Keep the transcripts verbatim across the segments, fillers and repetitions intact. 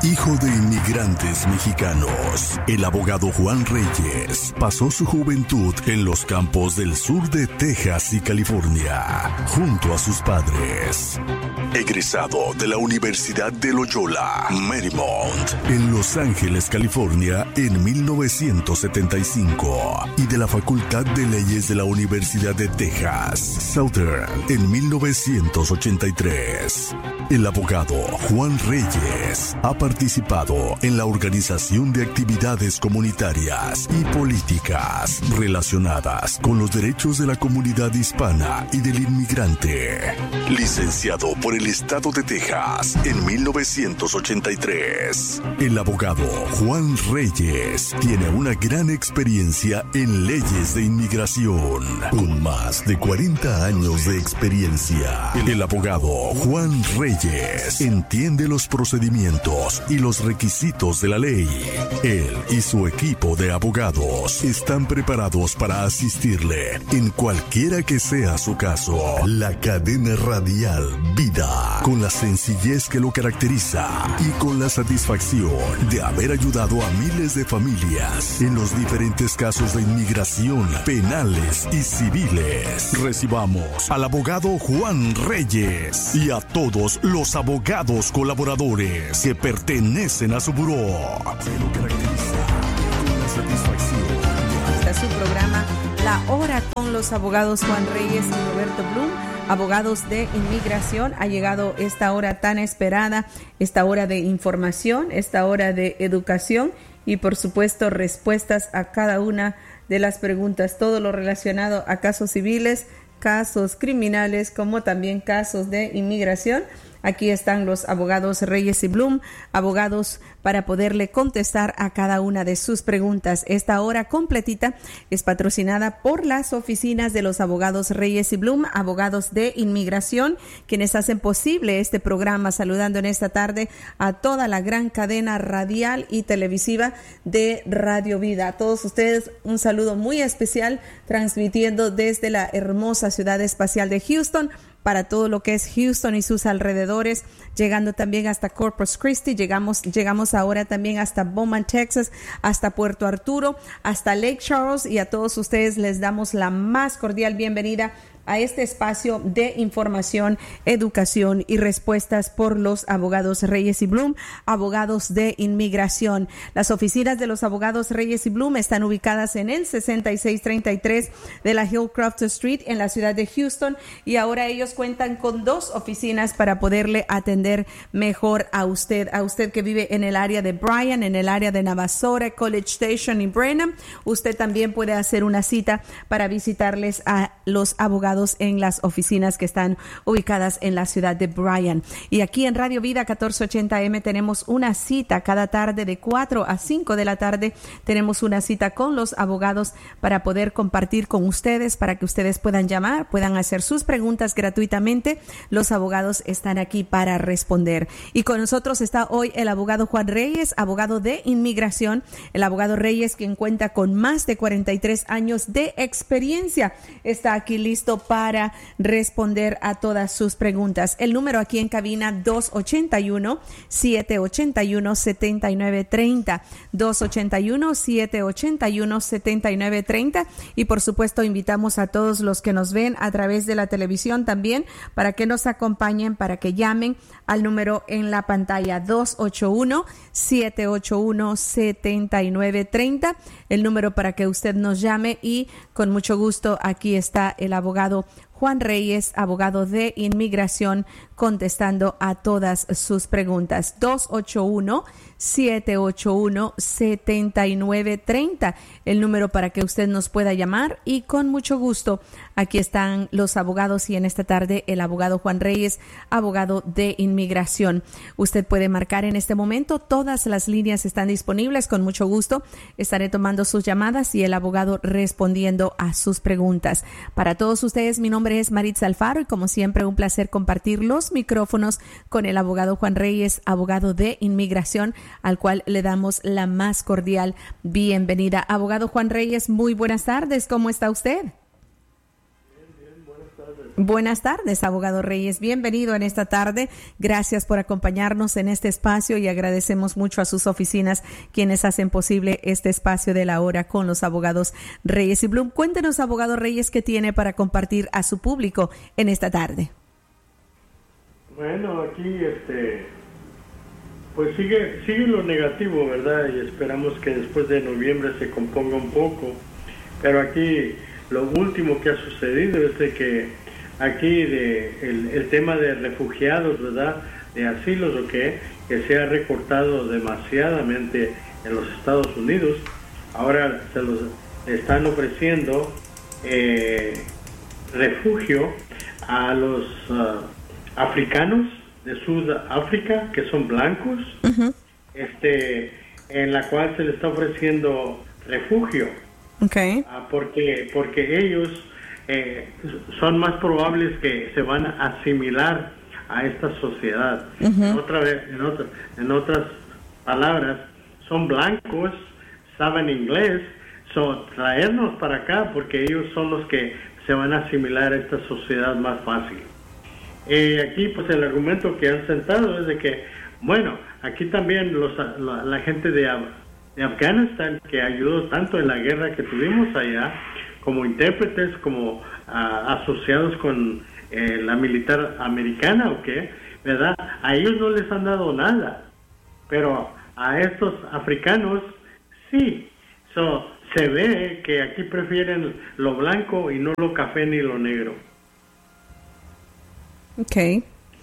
Hijo de inmigrantes mexicanos, el abogado Juan Reyes pasó su juventud en los campos del sur de Texas y California, junto a sus padres. Egresado de la Universidad de Loyola, Marymount, en Los Ángeles, California, en mil novecientos setenta y cinco, y de la Facultad de Leyes de la Universidad de Texas, Southern, en mil novecientos ochenta y tres. El abogado Juan Reyes ha participado en la organización de actividades comunitarias y políticas relacionadas con los derechos de la comunidad hispana y del inmigrante. Licenciado por el Estado de Texas en mil novecientos ochenta y tres, el abogado Juan Reyes tiene una gran experiencia en leyes de inmigración, con más de cuarenta años de experiencia. El abogado Juan Reyes entiende los procedimientos y los requisitos de la ley. Él y su equipo de abogados están preparados para asistirle en cualquiera que sea su caso. La cadena radial Vida, con la sencillez que lo caracteriza y con la satisfacción de haber ayudado a miles de familias en los diferentes casos de inmigración, penales y civiles. Recibamos al abogado Juan Reyes y a todos los abogados colaboradores que pertenecen a su buró. Se lo caracteriza con la satisfacción. Este es su programa La Hora con los abogados Juan Reyes y Roberto Blum, abogados de inmigración. Ha llegado esta hora tan esperada, esta hora de información, esta hora de educación y por supuesto respuestas a cada una de las preguntas, todo lo relacionado a casos civiles, casos criminales, como también casos de inmigración. Aquí están los abogados Reyes y Blum, abogados para poderle contestar a cada una de sus preguntas. Esta hora completita es patrocinada por las oficinas de los abogados Reyes y Blum, abogados de inmigración, quienes hacen posible este programa, saludando en esta tarde a toda la gran cadena radial y televisiva de Radio Vida. A todos ustedes un saludo muy especial, transmitiendo desde la hermosa ciudad espacial de Houston, para todo lo que es Houston y sus alrededores, llegando también hasta Corpus Christi, llegamos, llegamos ahora también hasta Beaumont, Texas, hasta Puerto Arturo, hasta Lake Charles, y a todos ustedes les damos la más cordial bienvenida a este espacio de información, educación y respuestas por los abogados Reyes y Blum, abogados de inmigración. Las oficinas de los abogados Reyes y Blum están ubicadas en el sesenta y seis treinta y tres de la Hillcroft Street en la ciudad de Houston, y ahora ellos cuentan con dos oficinas para poderle atender mejor a usted, a usted que vive en el área de Bryan, en el área de Navasota, College Station y Brenham. Usted también puede hacer una cita para visitarles a los abogados en las oficinas que están ubicadas en la ciudad de Bryan. Y aquí en Radio Vida catorce ochenta eme tenemos una cita cada tarde de cuatro a cinco de la tarde. Tenemos una cita con los abogados para poder compartir con ustedes, para que ustedes puedan llamar, puedan hacer sus preguntas gratuitamente. Los abogados están aquí para responder. Y con nosotros está hoy el abogado Juan Reyes, abogado de inmigración. El abogado Reyes, quien cuenta con más de cuarenta y tres años de experiencia, está aquí listo para responder a todas sus preguntas. El número aquí en cabina dos ochenta y uno, siete ochenta y uno, setenta y nueve treinta, dos ochenta y uno, siete ochenta y uno, setenta y nueve treinta, y por supuesto invitamos a todos los que nos ven a través de la televisión también para que nos acompañen, para que llamen al número en la pantalla dos ochenta y uno, siete ochenta y uno, setenta y nueve treinta, el número para que usted nos llame, y con mucho gusto aquí está el abogado Juan Reyes, abogado de inmigración, contestando a todas sus preguntas. dos ochenta y uno, siete ochenta y uno, setenta y nueve treinta, el número para que usted nos pueda llamar, y con mucho gusto aquí están los abogados, y en esta tarde el abogado Juan Reyes, abogado de inmigración. Usted puede marcar en este momento, todas las líneas están disponibles. Con mucho gusto estaré tomando sus llamadas y el abogado respondiendo a sus preguntas. Para todos ustedes, mi nombre es Maritza Alfaro, y como siempre un placer compartir los micrófonos con el abogado Juan Reyes, abogado de inmigración, al cual le damos la más cordial bienvenida. Abogado Juan Reyes, muy buenas tardes, ¿cómo está usted? Bien, bien, buenas tardes. Buenas tardes, abogado Reyes. Bienvenido en esta tarde. Gracias por acompañarnos en este espacio y agradecemos mucho a sus oficinas quienes hacen posible este espacio de la hora con los abogados Reyes y Blum. Cuéntenos, abogado Reyes, qué tiene para compartir a su público en esta tarde. Bueno, aquí este, pues sigue, sigue lo negativo, ¿verdad? Y esperamos que después de noviembre se componga un poco. Pero aquí lo último que ha sucedido es de que aquí de el, el tema de refugiados, ¿verdad?, de asilos o qué, que se ha recortado demasiadamente en los Estados Unidos. Ahora se los están ofreciendo eh, refugio a los uh, africanos de Sudáfrica, que son blancos, uh-huh. este, en la cual se les está ofreciendo refugio, okay. uh, porque porque ellos Eh, son más probables que se van a asimilar a esta sociedad. Uh-huh. Otra vez, en, otra, en otras palabras, son blancos, saben inglés, so, traernos para acá porque ellos son los que se van a asimilar a esta sociedad más fácil. Eh, aquí pues el argumento que han sentado es de que, bueno, aquí también los, la, la gente de, de Afganistán, que ayudó tanto en la guerra que tuvimos allá, como intérpretes, como uh, asociados con eh, la militar americana o qué, ¿verdad? A ellos no les han dado nada, pero a estos africanos sí. So, se ve que aquí prefieren lo blanco y no lo café ni lo negro. Okay.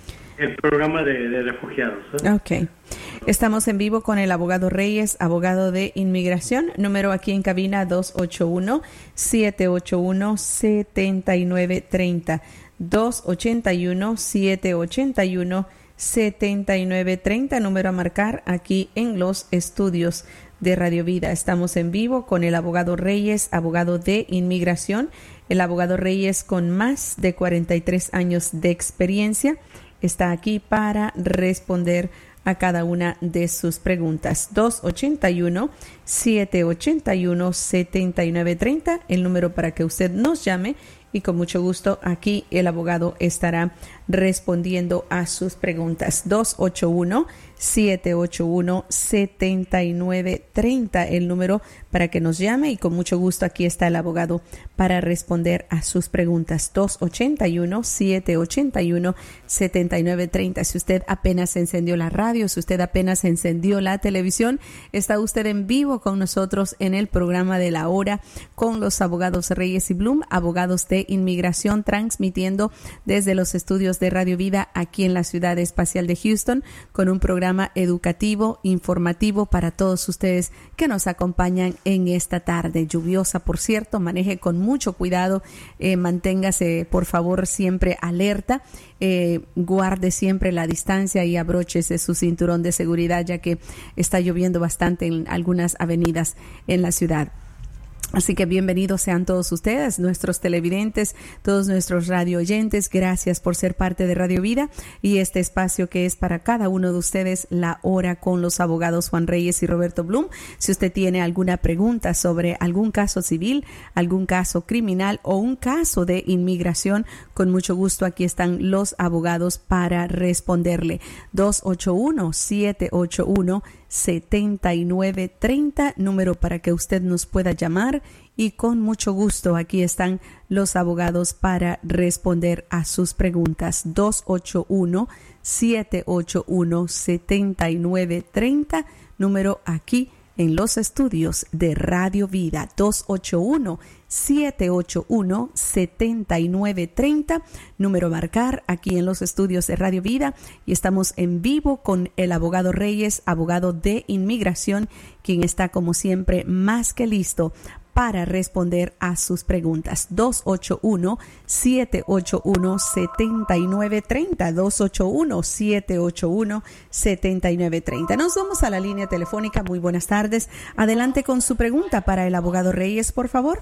El programa de, de refugiados. ¿eh? Okay. Estamos en vivo con el abogado Reyes, abogado de inmigración. Número aquí en cabina dos ocho uno, siete ocho uno, siete nueve tres cero. dos ocho uno, siete ocho uno, siete nueve tres cero. Número a marcar aquí en los estudios de Radio Vida. Estamos en vivo con el abogado Reyes, abogado de inmigración. El abogado Reyes, con más de cuarenta y tres años de experiencia, está aquí para responder a cada una de sus preguntas. dos ocho uno, siete ocho uno, siete nueve tres cero, el número para que usted nos llame y con mucho gusto aquí el abogado estará respondiendo a sus preguntas. dos ocho uno, siete ocho uno, siete nueve tres cero, el número para que nos llame y con mucho gusto aquí está el abogado para responder a sus preguntas. dos ocho uno, siete ocho uno, siete nueve tres cero. Si usted apenas encendió la radio, si usted apenas encendió la televisión, está usted en vivo con nosotros en el programa de la hora con los abogados Reyes y Blum, abogados de inmigración, transmitiendo desde los estudios de Radio Vida aquí en la ciudad espacial de Houston, con un programa educativo, informativo para todos ustedes que nos acompañan en esta tarde lluviosa. Por cierto, maneje con mucho cuidado, eh, manténgase por favor siempre alerta, eh, guarde siempre la distancia y abróchese su cinturón de seguridad, ya que está lloviendo bastante en algunas avenidas en la ciudad. Así que bienvenidos sean todos ustedes, nuestros televidentes, todos nuestros radio oyentes. Gracias por ser parte de Radio Vida y este espacio que es para cada uno de ustedes, la hora con los abogados Juan Reyes y Roberto Blum. Si usted tiene alguna pregunta sobre algún caso civil, algún caso criminal o un caso de inmigración, con mucho gusto aquí están los abogados para responderle. dos ocho uno, siete ocho uno, siete nueve tres cero, número para que usted nos pueda llamar y con mucho gusto aquí están los abogados para responder a sus preguntas. dos ocho uno, siete ocho uno, siete nueve tres cero, número aquí en los estudios de Radio Vida. Dos ocho uno, siete ocho uno, siete nueve tres cero, número a marcar aquí en los estudios de Radio Vida, y estamos en vivo con el abogado Reyes, abogado de inmigración, quien está como siempre más que listo para responder a sus preguntas. dos ocho uno, siete ocho uno, siete nueve tres cero, dos ocho uno, siete ocho uno, siete nueve tres cero. Nos vamos a la línea telefónica. Muy buenas tardes. Adelante con su pregunta para el abogado Reyes, por favor.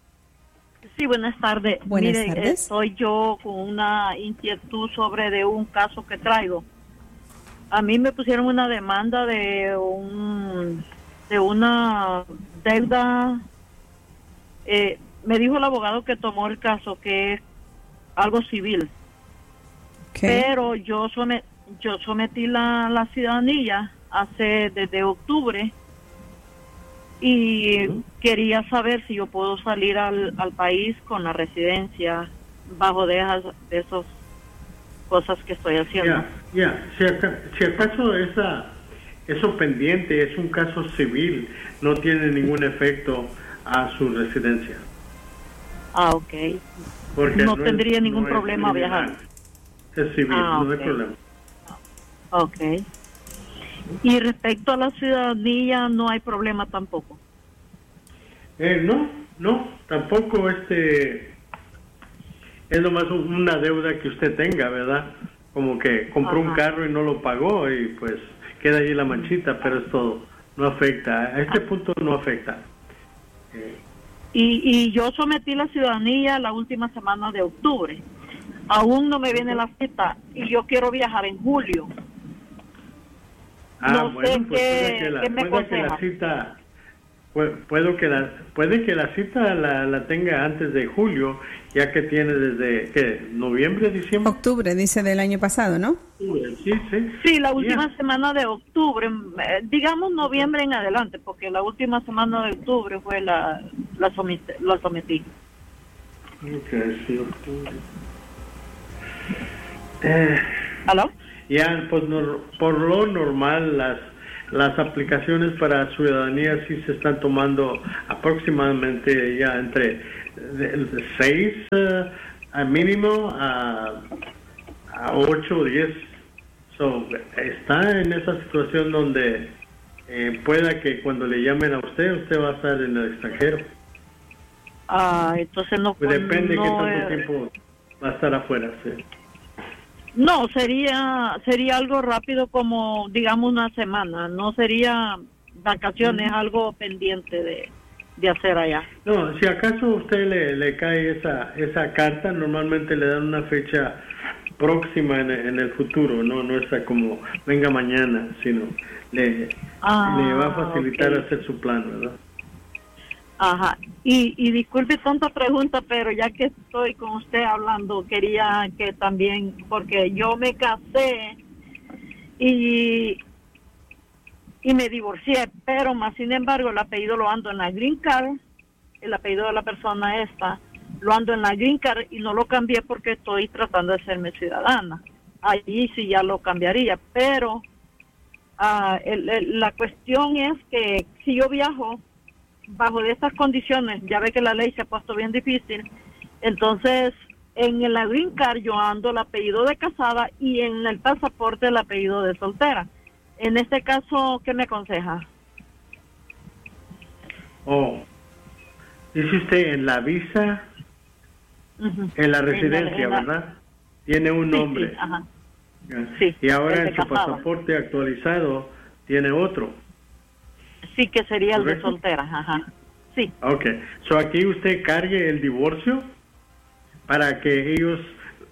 Sí, buenas tardes. Buenas Mire, tardes. Estoy yo con una inquietud sobre de un caso que traigo. A mí me pusieron una demanda de un de una deuda. Eh, me dijo el abogado que tomó el caso que algo civil. Okay. Pero yo somet, yo sometí la, la ciudadanía hace desde octubre y uh-huh. quería saber si yo puedo salir al, al país con la residencia bajo de esas, de esas cosas que estoy haciendo. Ya, yeah, yeah. si, aca- si acaso esa, eso pendiente es un caso civil, no tiene ningún efecto a su residencia. Ah, ok. Porque no, no tendría es, ningún no problema viajar. Es civil, ah, no okay. hay problema. Ok. Y respecto a la ciudadanía, no hay problema tampoco. Eh, no, no, tampoco este es nomás una deuda que usted tenga, ¿verdad? Como que compró Ajá. un carro y no lo pagó y pues queda ahí la manchita, pero es todo. No afecta, a este punto no afecta. Eh. Y, y yo sometí la ciudadanía la última semana de octubre. Aún no me viene la cita y yo quiero viajar en julio. Ah, no bueno, sé pues qué, puede que la, qué me puede que la cita puede, puedo que la, puede que la cita la, la tenga antes de julio, ya que tiene desde ¿qué? noviembre, diciembre. Octubre, dice del año pasado, ¿no? Sí, sí. Sí, la última yeah. semana de octubre, eh, digamos noviembre en adelante, porque la última semana de octubre fue la la, somete, la sometí. Okay, sí, octubre. Eh, ¿Aló? Ya, pues no, por lo normal las las aplicaciones para ciudadanía sí se están tomando aproximadamente ya entre de, de seis uh, a mínimo a, a ocho o diez. So, está en esa situación donde eh, pueda que cuando le llamen a usted, usted va a estar en el extranjero. Ah, entonces no. Pues depende no, qué tanto eh, tiempo va a estar afuera, sí. No, sería sería algo rápido, como digamos una semana. No sería vacaciones, mm. algo pendiente de, de hacer allá. No, si acaso a usted le, le cae esa esa carta, normalmente le dan una fecha próxima en, en el futuro, no no es como venga mañana, sino le, ah, le va a facilitar okay. hacer su plan, ¿verdad? Ajá, y, y disculpe tanta pregunta, pero ya que estoy con usted hablando, quería que también, porque yo me casé y, y me divorcié, pero más sin embargo el apellido lo ando en la Green Card, el apellido de la persona esta, lo ando en la Green Card y no lo cambié porque estoy tratando de hacerme ciudadana. Allí sí ya lo cambiaría, pero uh, el, el, la cuestión es que si yo viajo bajo de estas condiciones, ya ve que la ley se ha puesto bien difícil, entonces en la Green Card yo ando el apellido de casada y en el pasaporte el apellido de soltera. En este caso, ¿qué me aconseja? Oh, dice usted en la visa, uh-huh. en la residencia, en la, en la... ¿verdad? Tiene un nombre. Sí, sí, ajá. Sí, y ahora en su casada. Pasaporte actualizado tiene otro. Sí, que sería el ¿correcto? De soltera, ajá. Sí. Ok. So aquí usted cargue el divorcio para que ellos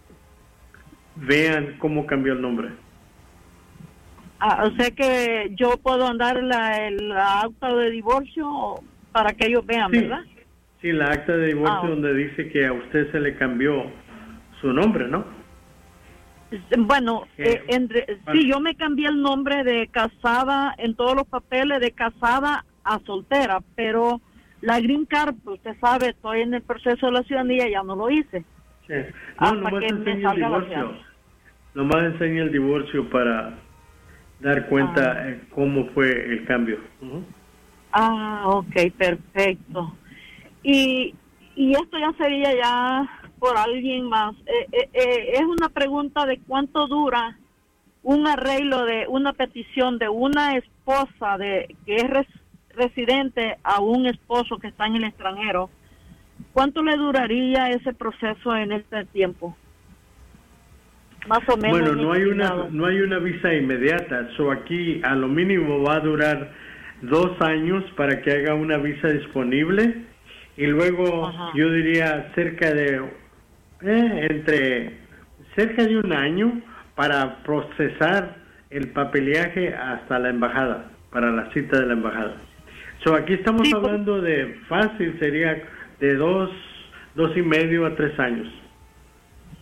vean cómo cambió el nombre. Ah, o sea que yo puedo andar la, la acta de divorcio para que ellos vean, sí. ¿verdad? Sí, la acta de divorcio ah, donde dice que a usted se le cambió su nombre, ¿no? Bueno, eh, entre, sí, yo me cambié el nombre de casada en todos los papeles, de casada a soltera, pero la Green Card, pues usted sabe, estoy en el proceso de la ciudadanía, ya no lo hice. Sí. No, nomás enseña el divorcio. Nomás enseña el divorcio para dar cuenta ah. eh, cómo fue el cambio. Uh-huh. Ah, ok, perfecto. Y, y esto ya sería ya por alguien más. Eh, eh, eh, es una pregunta de cuánto dura un arreglo de una petición de una esposa de que es res, residente a un esposo que está en el extranjero. ¿Cuánto le duraría ese proceso en este tiempo? Más o menos. Bueno, no hay una no hay una visa inmediata. So aquí a lo mínimo va a durar dos años para que haga una visa disponible y luego Ajá. yo diría cerca de Eh, entre cerca de un año para procesar el papeleaje hasta la embajada, para la cita de la embajada. So, aquí estamos sí, hablando de fácil, sería de dos, dos y medio a tres años.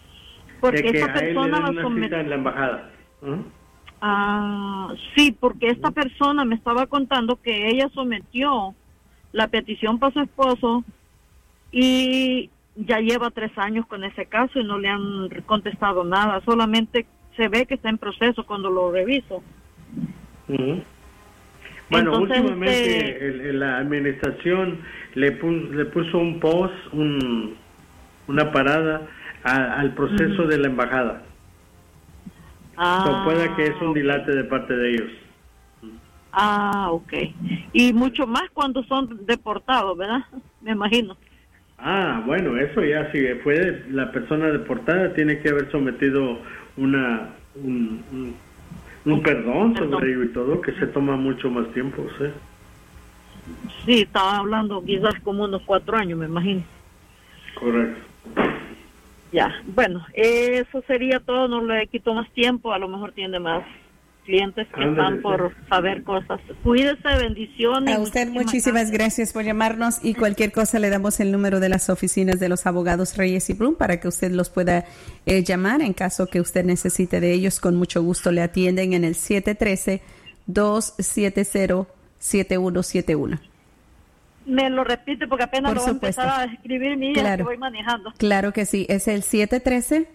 Porque de que esta a él le persona den la una somet- cita en la embajada. ¿Mm? Ah, sí, porque esta persona me estaba contando que ella sometió la petición para su esposo y ya lleva tres años con ese caso y no le han contestado nada, solamente se ve que está en proceso cuando lo reviso. Uh-huh. Bueno, Entonces, últimamente este... el, el, la administración le, pu le puso un post, un, una parada a, al proceso uh-huh. de la embajada. Ah, so, puede que es un dilate de parte de ellos. Ah, ok. Y mucho más cuando son deportados, ¿verdad? Me imagino. Ah, bueno, eso ya, si fue la persona deportada, tiene que haber sometido una un, un, un perdón, perdón sobre ello y todo, que se toma mucho más tiempo, ¿sí? Sí, estaba hablando quizás como unos cuatro años, me imagino. Correcto. Ya, bueno, eso sería todo, no le quito más tiempo, a lo mejor tiene más clientes que Ándale, están por sí. saber cosas. Cuídese, bendiciones. A usted muchísimas gracias. gracias por llamarnos y cualquier cosa le damos el número de las oficinas de los abogados Reyes y Blum para que usted los pueda eh, llamar en caso que usted necesite de ellos. Con mucho gusto le atienden en el siete uno tres, dos siete cero, siete uno siete uno. Me lo repite porque apenas por lo voy supuesto. a empezar a escribir mi claro. que voy manejando. Claro que sí, es el siete uno tres,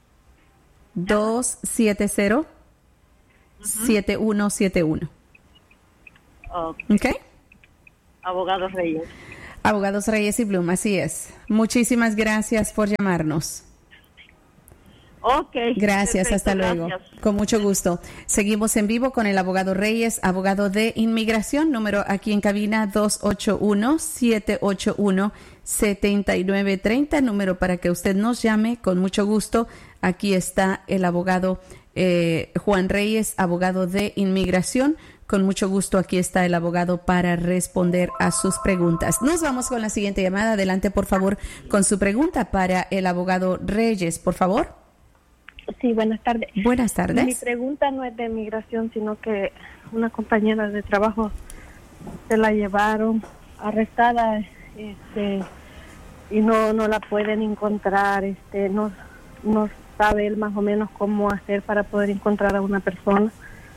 dos siete cero, siete uno siete uno. Okay. ¿Ok? Abogados Reyes. Abogados Reyes y Blum, así es. Muchísimas gracias por llamarnos. Ok. Gracias, perfecto, hasta luego. Gracias. Con mucho gusto. Seguimos en vivo con el abogado Reyes, abogado de inmigración, número aquí en cabina dos ocho uno, siete ocho uno, siete nueve tres cero, número para que usted nos llame con mucho gusto. Aquí está el abogado eh, Juan Reyes, abogado de inmigración. Con mucho gusto, aquí está el abogado para responder a sus preguntas. Nos vamos con la siguiente llamada. Adelante, por favor, con su pregunta para el abogado Reyes, por favor. Sí, buenas tardes. Buenas tardes. Mi pregunta no es de migración, sino que una compañera de trabajo se la llevaron arrestada, este, y no no la pueden encontrar, este, no no sabe él más o menos cómo hacer para poder encontrar a una persona.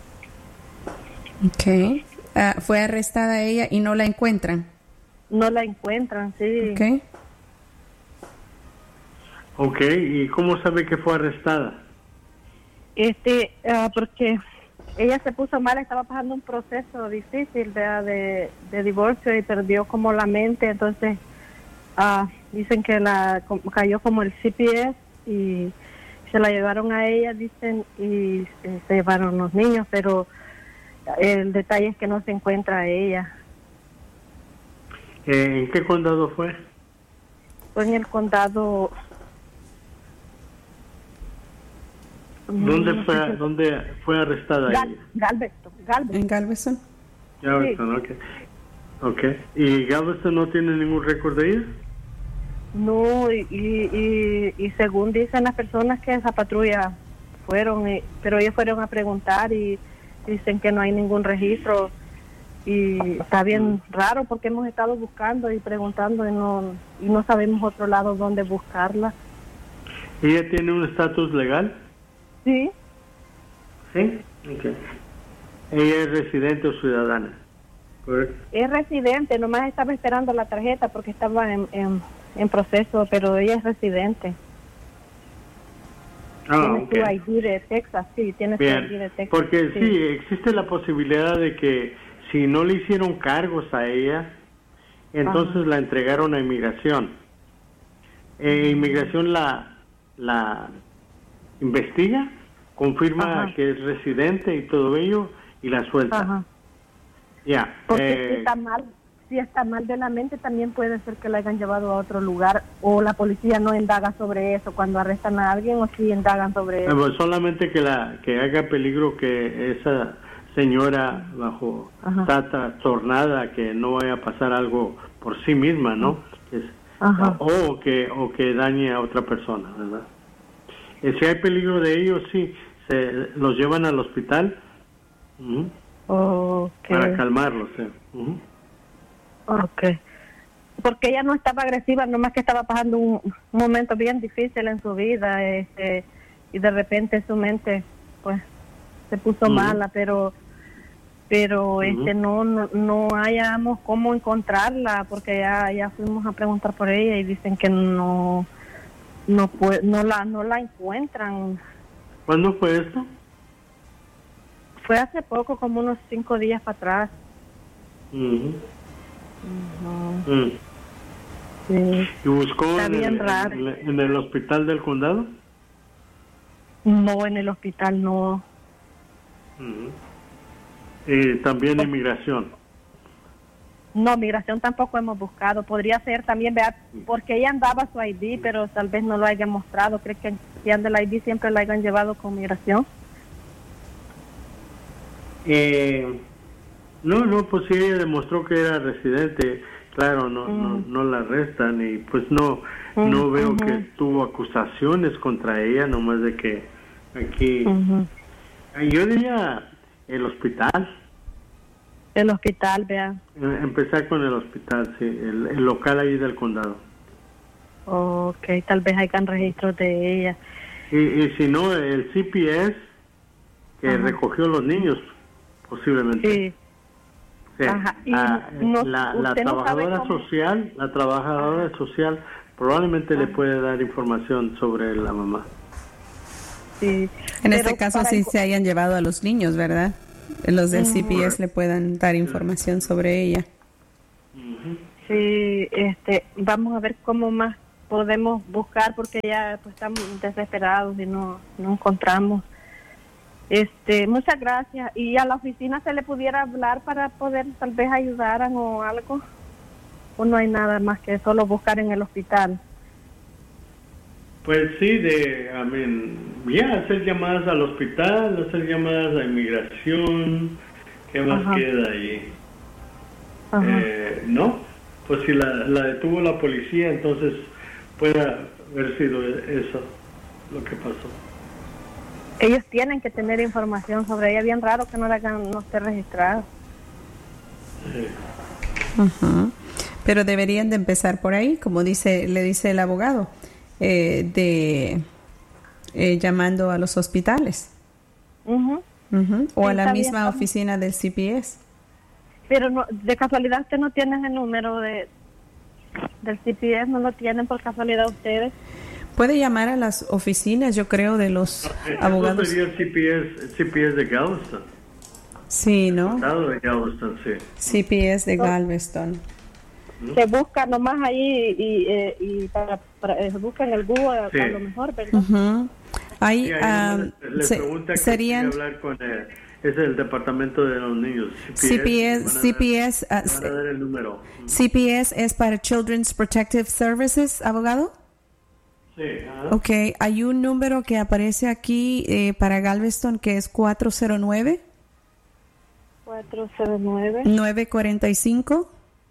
Okay. Uh, fue arrestada ella y no la encuentran. No la encuentran, sí. Okay. Ok, ¿y cómo sabe que fue arrestada? Este, uh, porque ella se puso mal, estaba pasando un proceso difícil de, de, de divorcio y perdió como la mente, entonces uh, dicen que la cayó como el C P S y se la llevaron a ella, dicen, y eh, se llevaron los niños, pero el detalle es que no se encuentra a ella. Eh, ¿En qué condado fue? Fue en el condado... ¿Dónde fue, no sé, ¿dónde fue arrestada Gal ella? Galveston, Galveston. ¿En Galveston? Galveston, sí. ok. Ok. ¿Y Galveston no tiene ningún récord de ella? No, y, y, y según dicen las personas que esa patrulla fueron, y, pero ellos fueron a preguntar y dicen que no hay ningún registro y está bien mm. raro porque hemos estado buscando y preguntando y no, y no sabemos otro lado dónde buscarla. ¿Ella tiene un estatus legal? Sí. ¿Sí? Ok. ¿Ella es residente o ciudadana? ¿Correcto? Es residente, nomás estaba esperando la tarjeta porque estaba en, en, en proceso, pero ella es residente. Ah, tiene okay. su I D de Texas, sí, tiene Bien, su I D de Texas. Porque sí. sí, existe la posibilidad de que si no le hicieron cargos a ella, entonces Ajá. la entregaron a inmigración. Eh, inmigración la, la investiga, confirma Ajá. que es residente y todo ello, y la suelta. Ajá. Ya. Porque eh, si está mal, si está mal de la mente, también puede ser que la hayan llevado a otro lugar, o la policía no indaga sobre eso cuando arrestan a alguien, o si indagan sobre eso. Pues solamente que la que haga peligro que esa señora bajo Ajá. está trastornada, que no vaya a pasar algo por sí misma, ¿no? Es, o que o que dañe a otra persona, ¿verdad? Eh, si hay peligro de ellos, sí, se los llevan al hospital uh-huh, okay. para calmarlos. ¿sí? Uh-huh. Okay. Porque ella no estaba agresiva, nomás que estaba pasando un, un momento bien difícil en su vida. Este, y de repente su mente pues se puso uh-huh. mala, pero pero uh-huh. este no, no no hayamos cómo encontrarla, porque ya ya fuimos a preguntar por ella y dicen que no no puede, no la no la encuentran. ¿Cuándo fue esto? Fue hace poco, como unos cinco días para atrás. Uh-huh. Uh-huh. Uh-huh. Sí. ¿Y buscó Está en bien el, raro. En, en el hospital del condado? No, en el hospital no. Uh-huh. Y también pues, inmigración. No, migración tampoco hemos buscado. Podría ser también, vea, porque ella andaba su I D, pero tal vez no lo hayan mostrado. ¿Cree que si anda el I D siempre la hayan llevado con migración? Eh, no, no, pues sí, ella demostró que era residente. Claro, no, uh-huh. no, no la arrestan y pues no, uh-huh. no veo uh-huh. que tuvo acusaciones contra ella, nomás de que aquí, uh-huh. yo diría el hospital. El hospital, vea. Empezar con el hospital, sí, el, el local ahí del condado. Ok, tal vez hayan registros de ella. Y, y si no, el C P S que uh-huh. recogió los niños, posiblemente. Sí. Sí. Ajá. Y ah, no, la la trabajadora no social, la trabajadora Ajá. social probablemente Ajá. le puede dar información sobre la mamá. Sí. En este caso sí el... se hayan llevado a los niños, ¿verdad? Los del uh-huh. C P S le puedan dar información sobre ella. Uh-huh. Sí, este, vamos a ver cómo más podemos buscar, porque ya pues estamos desesperados y no no encontramos. Este, muchas gracias. ¿Y a la oficina se le pudiera hablar para poder tal vez ayudaran o algo? ¿O no hay nada más que solo buscar en el hospital? Pues sí, de, I mean, ya, yeah, hacer llamadas al hospital, hacer llamadas a inmigración, ¿qué más Ajá. queda ahí? Eh, no, pues si la, la detuvo la policía, entonces puede haber sido eso lo que pasó. Ellos tienen que tener información sobre ella, bien raro que no la hagan, no esté registrada. Sí. Uh-huh. Pero deberían de empezar por ahí, como dice le dice el abogado, eh, de eh, llamando a los hospitales uh-huh. Uh-huh. o sí, a la misma bien, oficina del C P S. Pero no, de casualidad usted no tiene el número de del C P S, no lo tienen por casualidad ustedes. Puede llamar a las oficinas, yo creo, de los no, abogados. Sería el C P S, C P S de Galveston. Sí, ¿no? El de Galveston, sí. C P S de Galveston. Se busca nomás ahí y, eh, y para, para eh, se busca en el Google sí. a lo mejor, ¿verdad? Uh-huh. Ahí, sí, ahí um, le se, pregunta serían que hablar con él. Es el departamento de los niños. C P S, C P S, van a dar, van a dar el número. C P S es para Children's Protective Services, abogado. Sí. Uh-huh. Okay, hay un número que aparece aquí eh, para Galveston que es cuatro cero nueve cuatro cero nueve nueve cuatro cinco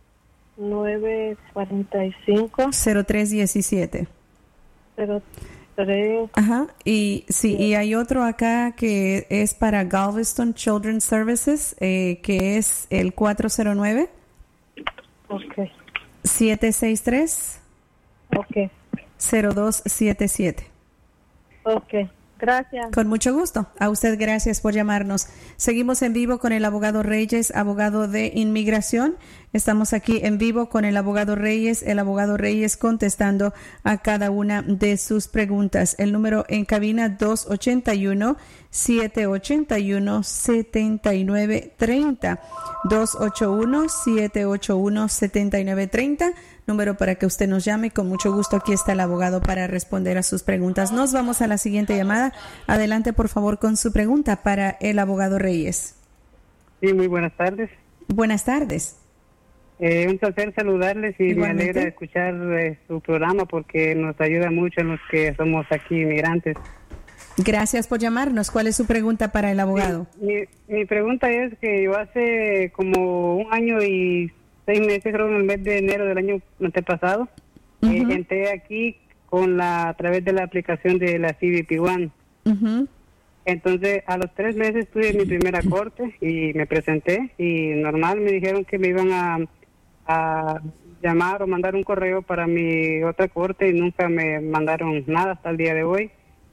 nueve cuatro cinco cero tres diecisiete. cero tres Ajá, y sí, y hay otro acá que es para Galveston Children's Services, eh, que es el cuatro cero nueve Okay. siete seis tres Okay. cero dos siete siete. Ok, gracias. Con mucho gusto. A usted gracias por llamarnos. Seguimos en vivo con el abogado Reyes, abogado de inmigración. Estamos aquí en vivo con el abogado Reyes, el abogado Reyes contestando a cada una de sus preguntas. El número en cabina dos ocho uno, siete ocho uno, siete nueve tres cero. dos ocho uno, siete ocho uno, siete nueve tres cero. Número para que usted nos llame. Con mucho gusto aquí está el abogado para responder a sus preguntas. Nos vamos a la siguiente llamada. Adelante, por favor, con su pregunta para el abogado Reyes. Sí, muy buenas tardes. Buenas tardes. Eh, un placer saludarles y Igualmente. Me alegra escuchar eh, su programa porque nos ayuda mucho en los que somos aquí inmigrantes. Gracias por llamarnos. ¿Cuál es su pregunta para el abogado? Sí, mi, mi pregunta es que yo hace como un año y seis meses, creo en el mes de enero del año antepasado, uh-huh. eh, entré aquí con la a través de la aplicación de la C B P One. Uh-huh. Entonces, a los tres meses tuve mi primera corte y me presenté y normal me dijeron que me iban a, a llamar o mandar un correo para mi otra corte y nunca me mandaron nada hasta el día de hoy.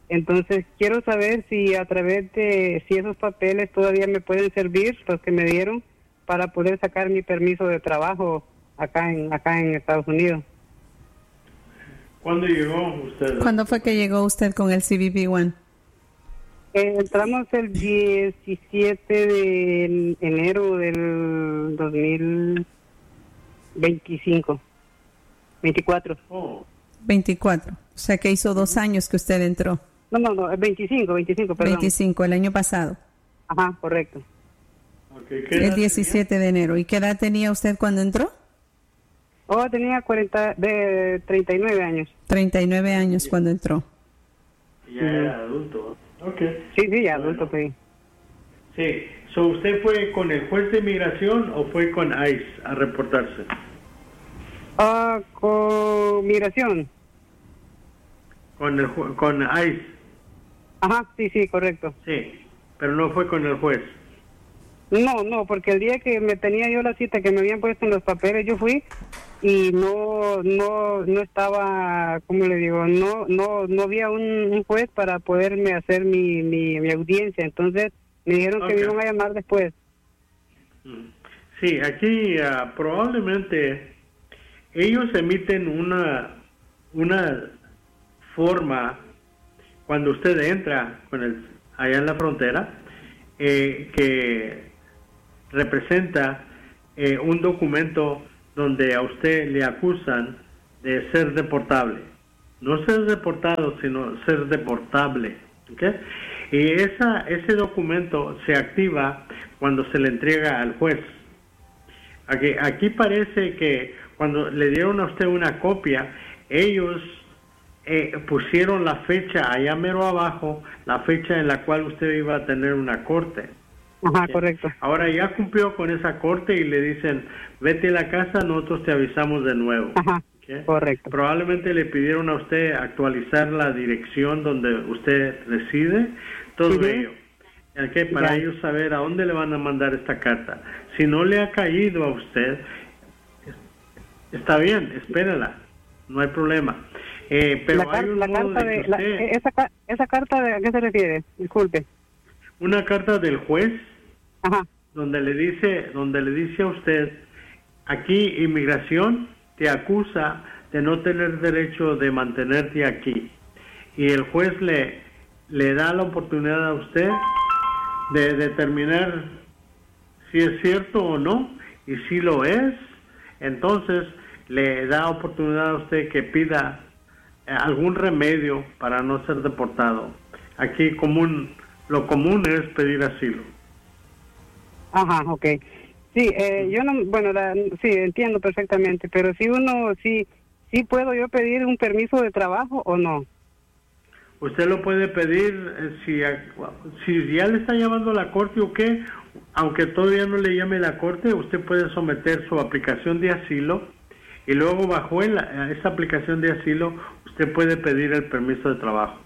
Entonces quiero saber si a través de, si esos papeles todavía me pueden servir, los que me dieron, para poder sacar mi permiso de trabajo acá en acá en Estados Unidos. ¿Cuándo llegó usted? ¿Cuándo fue que llegó usted con el C B P uno? Eh, entramos el diecisiete de enero del dos mil veinticinco. veinticuatro. Oh. veinticuatro. O sea que hizo dos años que usted entró. No, no, no, veinticinco, veinticinco, perdón. veinticinco, el año pasado. Ajá, correcto. Okay, ¿qué edad El diecisiete tenía? de enero. ¿Y qué edad tenía usted cuando entró? Oh, tenía cuarenta, de treinta y nueve años. treinta y nueve años cuando entró. Ya era adulto. Ok. Sí, sí, ya adulto, pues. Sí. So, ¿usted fue con el juez de inmigración o fue con ICE a reportarse? Ah, con migración. Con el ju- con ICE. Ajá, sí, sí, correcto. Sí. Pero no fue con el juez. No, no, porque el día que me tenía yo la cita que me habían puesto en los papeles, yo fui y no no no estaba, ¿cómo le digo? No no no había un, un juez para poderme hacer mi, mi, mi audiencia. Entonces me dijeron Ok. que me iban a llamar después. Sí, aquí uh, probablemente ellos emiten una una forma cuando usted entra con el allá en la frontera eh, que representa eh, un documento donde a usted le acusan de ser deportable, no ser deportado sino ser deportable, ¿okay? Y esa ese documento se activa cuando se le entrega al juez. Aquí, aquí parece que cuando le dieron a usted una copia, ellos eh, pusieron la fecha allá mero abajo, la fecha en la cual usted iba a tener una corte. Ajá, ¿Okay? correcto. Ahora ya cumplió con esa corte y le dicen, vete a la casa, nosotros te avisamos de nuevo. Ajá, ¿Okay? correcto. Probablemente le pidieron a usted actualizar la dirección donde usted reside, todo Ujú. ello. ¿Okay? Para Ya. ellos saber a dónde le van a mandar esta carta. Si no le ha caído a usted, está bien, espérela, no hay problema. Eh, pero la, hay car- un la modo carta de de, que la- usted- esa, ca- esa carta de, ¿a qué se refiere? Disculpe. una carta del juez Ajá. donde le dice, donde le dice a usted, aquí inmigración te acusa de no tener derecho de mantenerte aquí, y el juez le le da la oportunidad a usted de determinar si es cierto o no, y si lo es, entonces le da oportunidad a usted que pida eh, algún remedio para no ser deportado. Aquí común, lo común es pedir asilo. Ajá, ok. Sí, eh, yo no, bueno, la, sí, entiendo perfectamente, pero si uno, sí, sí puedo yo pedir un permiso de trabajo o no. Usted lo puede pedir eh, si, si ya le está llamando a la corte o qué, aunque todavía no le llame la corte, usted puede someter su aplicación de asilo y luego bajo el, esa aplicación de asilo usted puede pedir el permiso de trabajo.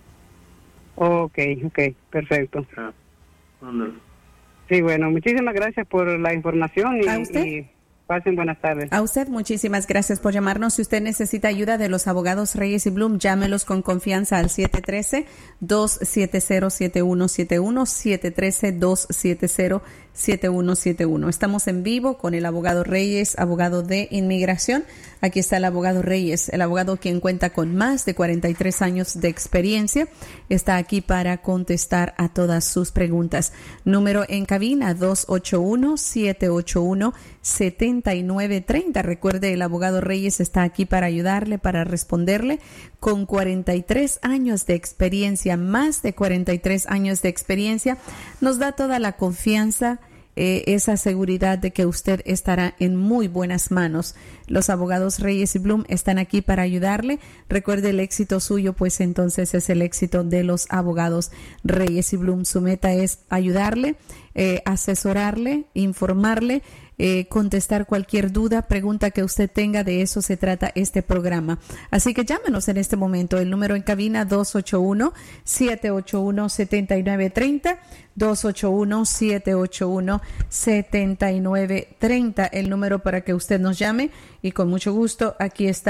Ok, ok, perfecto. Ah, ándale. Sí, bueno, muchísimas gracias por la información y, ¿A usted? y pasen buenas tardes. A usted muchísimas gracias por llamarnos. Si usted necesita ayuda de los abogados Reyes y Bloom, llámelos con confianza al siete uno tres, dos siete cero, siete uno siete uno, siete uno tres, dos siete cero, siete uno siete uno. Estamos en vivo con el abogado Reyes, abogado de inmigración. Aquí está el abogado Reyes, el abogado quien cuenta con más de cuarenta y tres años de experiencia. Está aquí para contestar a todas sus preguntas. Número en cabina dos ocho uno, siete ocho uno, siete nueve tres cero. Recuerde, el abogado Reyes está aquí para ayudarle, para responderle. Con cuarenta y tres años de experiencia, más de cuarenta y tres años de experiencia, nos da toda la confianza, eh, esa seguridad de que usted estará en muy buenas manos. Los abogados Reyes y Bloom están aquí para ayudarle. Recuerde, el éxito suyo, pues entonces es el éxito de los abogados Reyes y Bloom. Su meta es ayudarle, eh, asesorarle, informarle, Eh, contestar cualquier duda, pregunta que usted tenga. De eso se trata este programa. Así que llámenos en este momento. El número en cabina dos ocho uno, siete ocho uno, siete nueve tres cero, dos ocho uno, siete ocho uno, siete nueve tres cero, el número para que usted nos llame, y con mucho gusto aquí está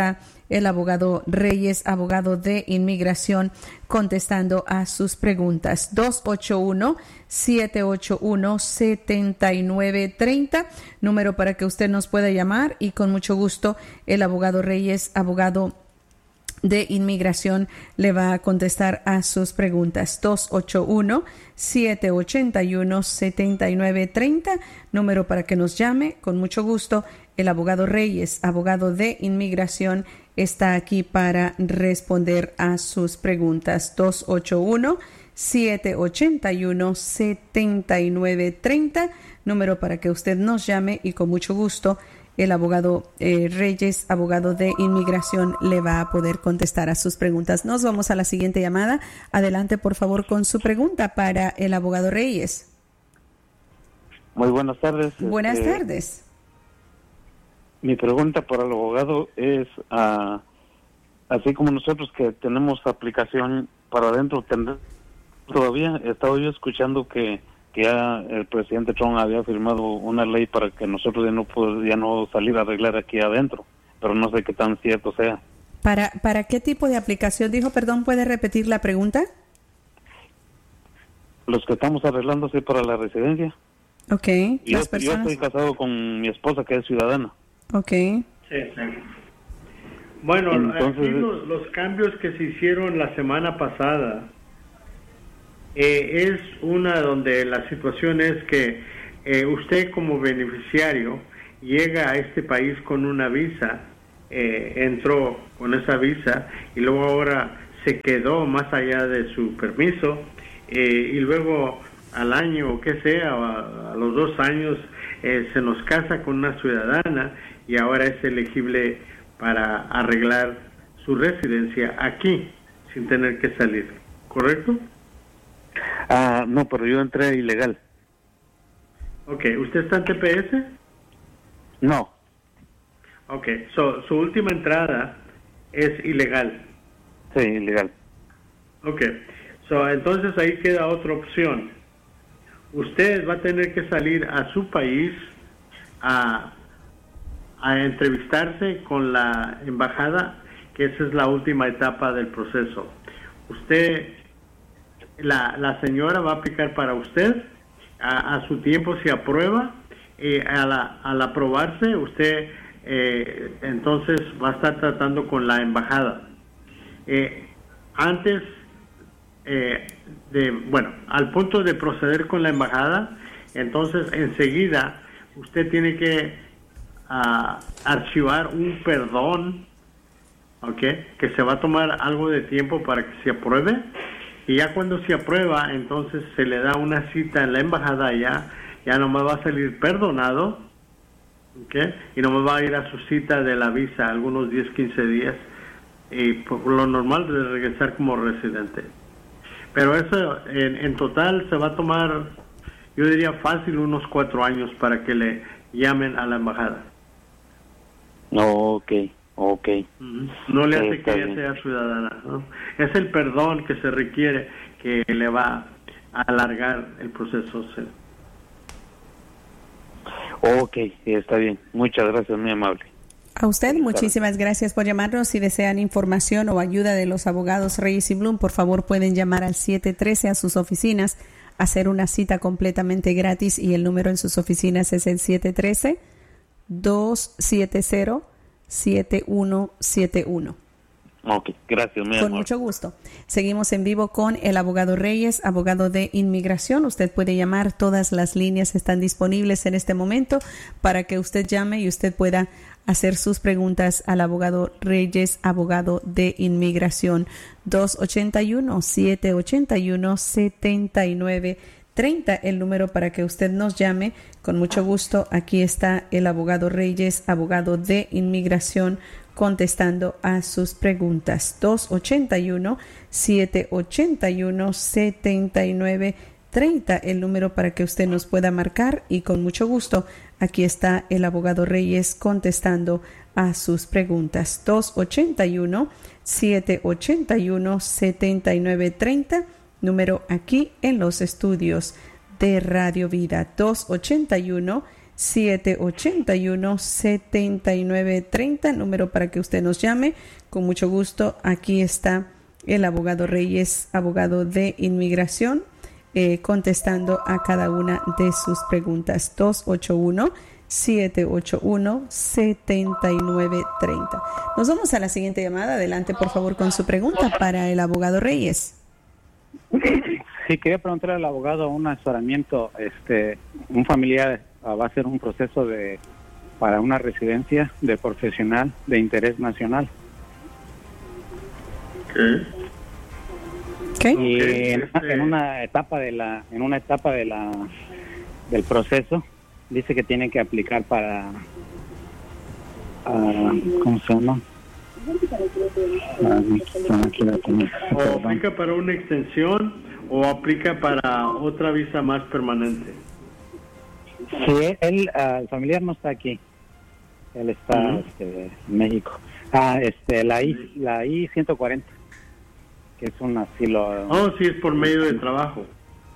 el abogado Reyes, abogado de inmigración, contestando a sus preguntas. dos ocho uno, siete ocho uno, siete nueve tres cero, número para que usted nos pueda llamar, y con mucho gusto el abogado Reyes, abogado de inmigración, le va a contestar a sus preguntas. dos ocho uno, siete ocho uno, siete nueve tres cero, número para que nos llame. Con mucho gusto, el abogado Reyes, abogado de inmigración, está aquí para responder a sus preguntas. dos ocho uno, siete ocho uno, siete nueve tres cero, número para que usted nos llame, y con mucho gusto el abogado eh, Reyes, abogado de inmigración, le va a poder contestar a sus preguntas. Nos vamos a la siguiente llamada. Adelante, por favor, con su pregunta para el abogado Reyes. Muy buenas tardes. Buenas este, tardes. Mi pregunta para el abogado es, uh, así como nosotros que tenemos aplicación para adentro, tend- todavía he estado yo escuchando que que ya el presidente Trump había firmado una ley para que nosotros ya no pod- ya no salir a arreglar aquí adentro, pero no sé qué tan cierto sea. ¿Para, para qué tipo de aplicación dijo? Perdón, ¿puede repetir la pregunta? Los que estamos arreglando sí para la residencia. Ok. Yo, Las personas... yo estoy casado con mi esposa, que es ciudadana. Ok. Sí, sí. Bueno, Entonces, aquí los, los cambios que se hicieron la semana pasada, Eh, es una donde la situación es que eh, usted como beneficiario llega a este país con una visa, eh, entró con esa visa y luego ahora se quedó más allá de su permiso, eh, y luego al año o que sea, a, a los dos años, eh, se nos casa con una ciudadana y ahora es elegible para arreglar su residencia aquí sin tener que salir, ¿correcto? Ah, no, pero yo entré ilegal. Ok, ¿usted está en T P S? No. Ok, so, su última entrada es ilegal. Sí, ilegal. Ok, so, entonces ahí queda otra opción. Usted va a tener que salir a su país a, a entrevistarse con la embajada, que esa es la última etapa del proceso. Usted... La, la señora va a aplicar para usted, a, a su tiempo se aprueba, y a la, al aprobarse usted eh, entonces va a estar tratando con la embajada. Eh, antes eh, de, bueno, al punto de proceder con la embajada, entonces enseguida usted tiene que uh, archivar un perdón, ¿ok? Que se va a tomar algo de tiempo para que se apruebe. Y ya cuando se aprueba, entonces se le da una cita en la embajada allá, ya nomás va a salir perdonado, ¿okay? Y nomás va a ir a su cita de la visa, algunos diez, quince días, y por lo normal de regresar como residente. Pero eso en, en total se va a tomar, yo diría fácil, unos cuatro años para que le llamen a la embajada. Ok. Ok. No le hace Está que ella bien. sea ciudadana, ¿no? Es el perdón que se requiere que le va a alargar el proceso. Sí. Ok, está bien. Muchas gracias, muy amable. A usted, muchísimas gracias por llamarnos. Si desean información o ayuda de los abogados Reyes y Bloom, por favor pueden llamar al siete uno tres a sus oficinas, hacer una cita completamente gratis, y el número en sus oficinas es el siete uno tres, dos siete cero, siete uno siete uno. Ok, gracias, muy Con amable. mucho gusto. Seguimos en vivo con el abogado Reyes, abogado de inmigración. Usted puede llamar, todas las líneas están disponibles en este momento para que usted llame y usted pueda hacer sus preguntas al abogado Reyes, abogado de inmigración. dos ocho uno, siete ocho uno, siete nueve tres cero, el número para que usted nos llame. Con mucho gusto, aquí está el abogado Reyes, abogado de inmigración, contestando a sus preguntas. dos ocho uno, siete ocho uno, siete nueve tres cero, el número para que usted nos pueda marcar, y con mucho gusto aquí está el abogado Reyes contestando a sus preguntas. dos ocho uno, siete ocho uno, siete nueve tres cero, número aquí en los estudios de Radio Vida. dos ocho uno, siete ocho uno, siete nueve tres cero, número para que usted nos llame. Con mucho gusto, aquí está el abogado Reyes, abogado de inmigración, eh, contestando a cada una de sus preguntas. dos ocho uno, siete ocho uno, siete nueve tres cero. Nos vamos a la siguiente llamada. Adelante, por favor, con su pregunta para el abogado Reyes. Sí, quería preguntarle al abogado un asesoramiento. Este, un familiar uh, va a hacer un proceso de para una residencia de profesional de interés nacional. Okay. Okay. Y Okay, en, este... en una etapa de la en una etapa de la del proceso dice que tiene que aplicar para uh, ¿cómo se llama? O aplica para una extensión o aplica para otra visa más permanente. Sí, él, uh, el familiar no está aquí. Él está uh-huh. este, en México. Ah, este, la I, la I ciento cuarenta, que es un asilo. Oh, sí, es por medio de trabajo.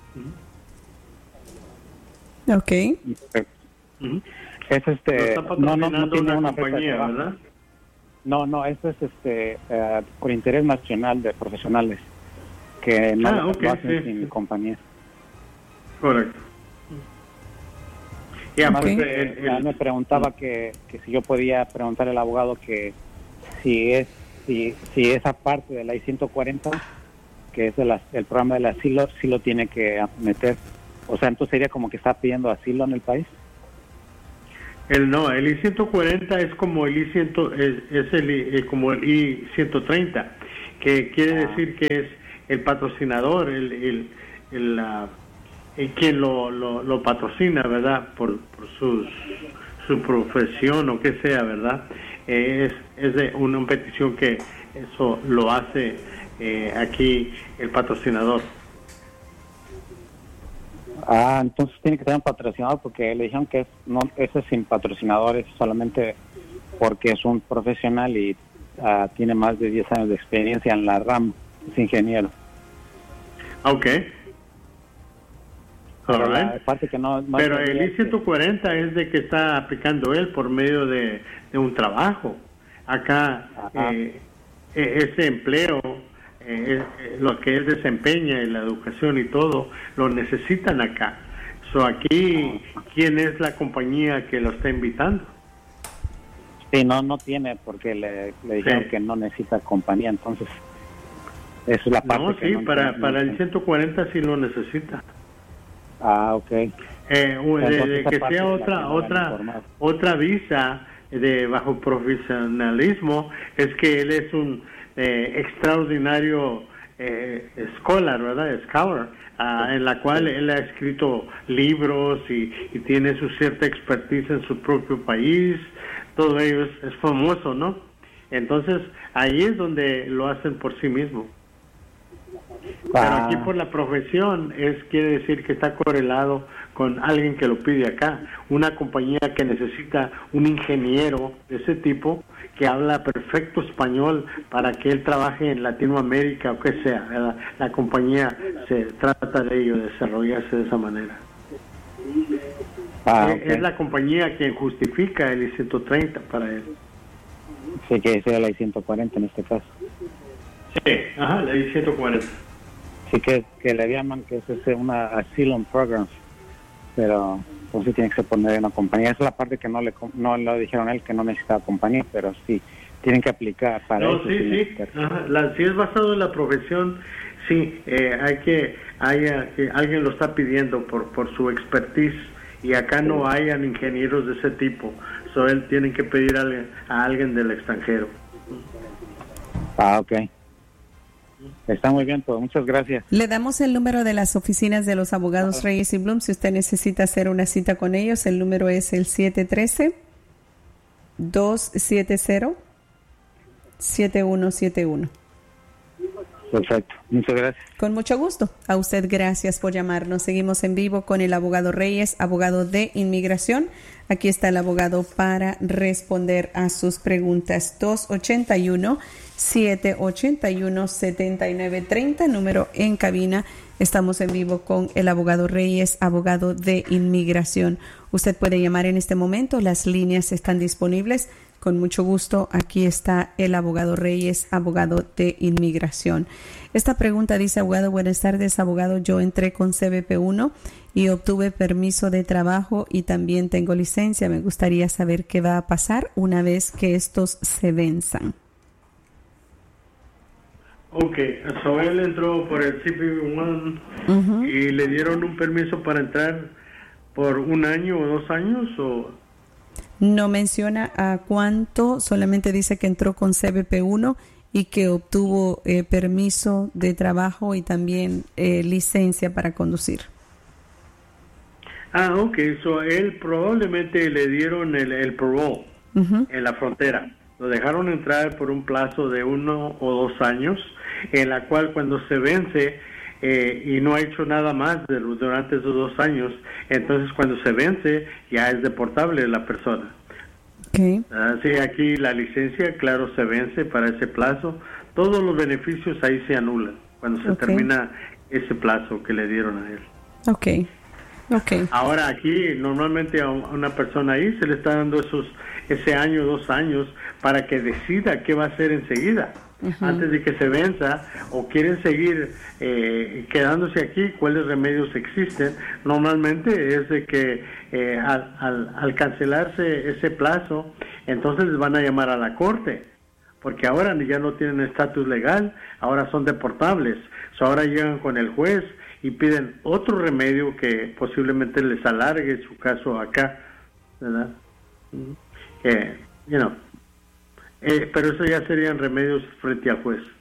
Uh-huh. Ok. Uh-huh. Es este, no, no, no tiene una, una compañía, ¿verdad? No, no, eso es este, uh, por interés nacional de profesionales que no ah, okay, lo hacen sí, sin sí. compañía. Correcto. Y además, okay. el, el, el, me preguntaba que, que si yo podía preguntarle al abogado que si es si si esa parte de la I ciento cuarenta, que es el, el programa del asilo, si lo tiene que meter. O sea, entonces sería como que está pidiendo asilo en el país. El no, el I ciento cuarenta es como el I cien, es, es el eh, como el I ciento treinta, que quiere ah. decir que es el patrocinador, el el, el, uh, el quien lo, lo, lo patrocina, ¿verdad? Por, por sus, su profesión o que sea, ¿verdad? Eh, es es de una petición que eso lo hace eh, aquí el patrocinador. Ah, entonces tiene que tener un patrocinador porque le dijeron que es, no, eso es sin patrocinadores, solamente porque es un profesional y uh, tiene más de diez años de experiencia en la rama, es ingeniero. Ok. Pero, right. la parte que no, no Pero el I ciento cuarenta que... es de que está aplicando él por medio de, de un trabajo. Acá eh, ese empleo, eh, eh, lo que él desempeña en la educación y todo, lo necesitan acá. So, aquí, ¿quién es la compañía que lo está invitando? Sí, no, no tiene, porque le, le dijeron sí. que no necesita compañía, entonces esa es la parte no, que sí, no para, no para el ciento cuarenta sí lo necesita. Ah, ok. Eh, de, de que sea otra otra otra visa de bajo profesionalismo, es que él es un eh, extraordinario eh, scholar, ¿verdad? Scholar, uh, en la cual él ha escrito libros y, y tiene su cierta expertise en su propio país. Todo ello es, es famoso, ¿no? Entonces, ahí es donde lo hacen por sí mismo. Pero aquí por la profesión es quiere decir que está correlado con alguien que lo pide acá, una compañía que necesita un ingeniero de ese tipo que habla perfecto español para que él trabaje en Latinoamérica o que sea, ¿verdad? La compañía se trata de ello, de desarrollarse de esa manera. Ah, es, okay. es la compañía quien justifica el I ciento treinta para él. Sí, que sea la I ciento cuarenta en este caso. Sí, ajá, la I ciento cuarenta. Sí, que, que le llaman que es una asylum program, pero pues sí tiene que poner en una compañía. Esa es la parte que no le no le dijeron a él, que no necesitaba compañía, pero sí tienen que aplicar para no, eso. Sí, sí, ajá. La, si es basado en la profesión, sí, eh, hay que, haya, que alguien lo está pidiendo por por su expertise, y acá no hayan ingenieros de ese tipo, so él tiene que pedir a alguien, a alguien del extranjero. Ah, ok. Está muy bien, pues muchas gracias. Le damos el número de las oficinas de los abogados Reyes y Blum. Si usted necesita hacer una cita con ellos, el número es el siete uno tres, dos siete cero, siete uno siete uno. Perfecto, muchas gracias. Con mucho gusto. A usted gracias por llamarnos. Seguimos en vivo con el abogado Reyes, abogado de inmigración. Aquí está el abogado para responder a sus preguntas. dos ocho uno, siete ocho uno, siete nueve tres cero, número en cabina Estamos en vivo con el abogado Reyes, abogado de inmigración. Usted puede llamar en este momento, las líneas están disponibles. Con mucho gusto, aquí está el abogado Reyes, abogado de inmigración. Esta pregunta dice, abogado, buenas tardes, abogado. Yo entré con C B P uno y obtuve permiso de trabajo y también tengo licencia. Me gustaría saber qué va a pasar una vez que estos se venzan. Ok, so él entró por el C B P uno uh-huh. y le dieron un permiso para entrar por un año o dos años o... No menciona a cuánto, solamente dice que entró con C B P uno y que obtuvo eh, permiso de trabajo y también eh, licencia para conducir. Ah, ok, so él probablemente le dieron el, el parole uh-huh. en la frontera. Lo dejaron entrar por un plazo de uno o dos años, en la cual cuando se vence eh, y no ha hecho nada más de, durante esos dos años, entonces cuando se vence ya es deportable la persona. Okay. Uh, sí, aquí la licencia, claro, se vence para ese plazo. Todos los beneficios ahí se anulan cuando se okay. termina ese plazo que le dieron a él. Okay. Okay. Ahora aquí normalmente a una persona ahí se le está dando esos ese año, dos años para que decida qué va a hacer enseguida. Uh-huh. Antes de que se venza o quieren seguir eh, quedándose aquí, cuáles remedios existen. Normalmente es de que eh, al, al, al cancelarse ese plazo, entonces les van a llamar a la corte, porque ahora ya no tienen estatus legal, ahora son deportables. So, ahora llegan con el juez y piden otro remedio que posiblemente les alargue su caso acá, ¿verdad? Que, you know, eh, pero eso ya serían remedios frente al juez.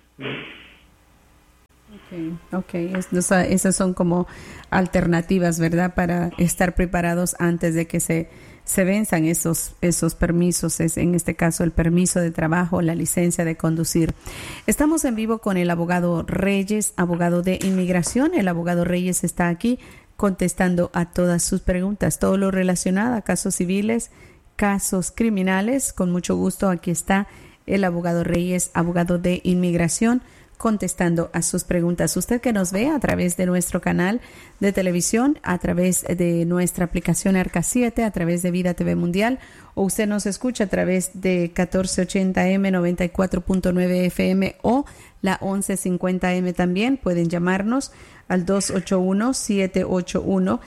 Okay, okay. Es, o sea, esas son como alternativas, ¿verdad? Para estar preparados antes de que se se venzan esos esos permisos, es en este caso el permiso de trabajo, la licencia de conducir. Estamos en vivo con el abogado Reyes, abogado de inmigración. El abogado Reyes está aquí contestando a todas sus preguntas, todo lo relacionado a casos civiles, casos criminales. Con mucho gusto, aquí está el abogado Reyes, abogado de inmigración, contestando a sus preguntas. Usted que nos ve a través de nuestro canal de televisión, a través de nuestra aplicación Arca siete, a través de Vida T V Mundial, o usted nos escucha a través de catorce ochenta eme, noventa y cuatro punto nueve F M o la once cincuenta eme también, pueden llamarnos al dos ocho uno, siete ocho uno,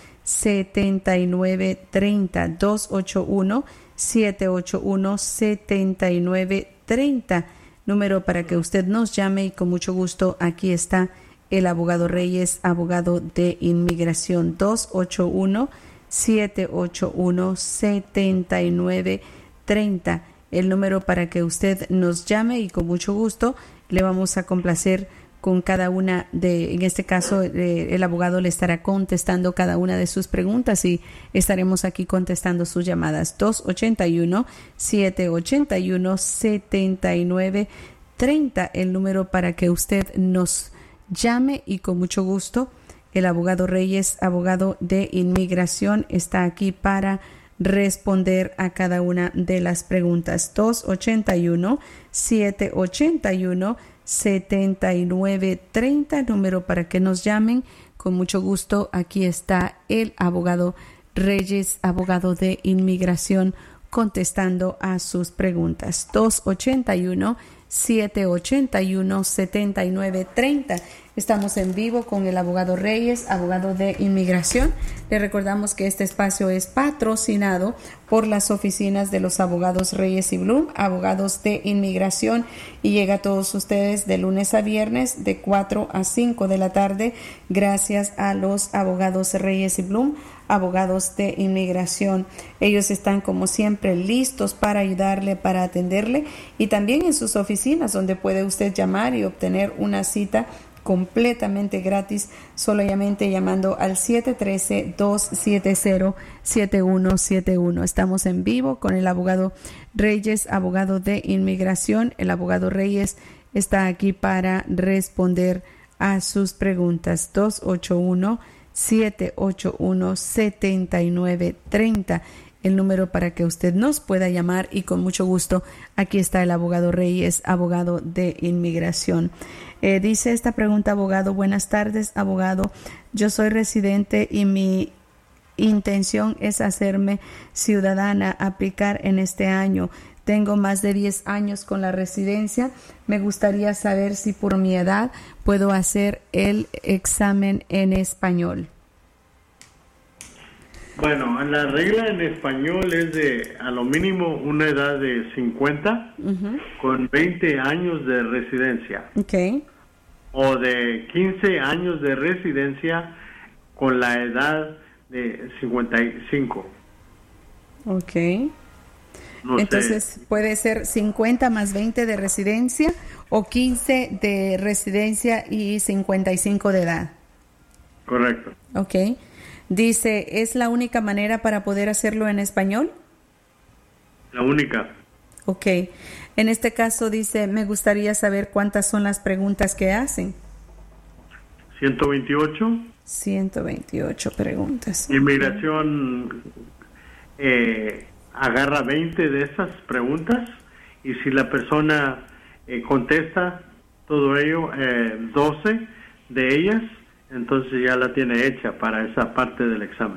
siete nueve tres cero, dos ocho uno, siete ocho uno, siete nueve tres cero, número para que usted nos llame, y con mucho gusto aquí está el abogado Reyes, abogado de inmigración. Dos ocho uno, siete ocho uno, siete nueve tres cero, el número para que usted nos llame, y con mucho gusto le vamos a complacer con cada una de, en este caso eh, el abogado le estará contestando cada una de sus preguntas y estaremos aquí contestando sus llamadas. Dos ocho uno, siete ocho uno, siete nueve tres cero, el número para que usted nos llame, y con mucho gusto el abogado Reyes, abogado de inmigración, está aquí para responder a cada una de las preguntas. Dos ocho uno, siete ocho uno, siete nueve tres cero, número para que nos llamen. Con mucho gusto, aquí está el abogado Reyes, abogado de inmigración, contestando a sus preguntas. Dos ocho uno, siete ocho uno, siete nueve tres cero. Estamos en vivo con el abogado Reyes, abogado de inmigración. Le recordamos que este espacio es patrocinado por las oficinas de los abogados Reyes y Blum, abogados de inmigración, y llega a todos ustedes de lunes a viernes de cuatro a cinco de la tarde, gracias a los abogados Reyes y Blum, abogados de inmigración. Ellos están como siempre listos para ayudarle, para atenderle, y también en sus oficinas, donde puede usted llamar y obtener una cita completamente gratis, solamente llamando al siete uno tres, dos siete cero, siete uno siete uno. Estamos en vivo con el abogado Reyes, abogado de inmigración. El abogado Reyes está aquí para responder a sus preguntas. Dos ocho uno, siete ocho uno, siete nueve tres cero, el número para que usted nos pueda llamar y con mucho gusto aquí está el abogado Reyes, abogado de inmigración. Eh, dice esta pregunta, abogado, buenas tardes, abogado. Yo soy residente y mi intención es hacerme ciudadana, aplicar en este año. Tengo más de diez años con la residencia. Me gustaría saber si por mi edad puedo hacer el examen en español. Bueno, la regla en español es de a lo mínimo una edad de cincuenta uh-huh. con veinte años de residencia. Okay. O de quince años de residencia con la edad de cincuenta y cinco. Ok. No Entonces sé. puede ser cincuenta más veinte de residencia o quince de residencia y cincuenta y cinco de edad. Correcto. Ok. Dice, ¿es la única manera para poder hacerlo en español? La única. Ok. En este caso dice, me gustaría saber cuántas son las preguntas que hacen. ciento veintiocho. ciento veintiocho preguntas. Inmigración eh, agarra veinte de esas preguntas y si la persona eh, contesta todo ello, eh, doce de ellas, entonces ya la tiene hecha para esa parte del examen.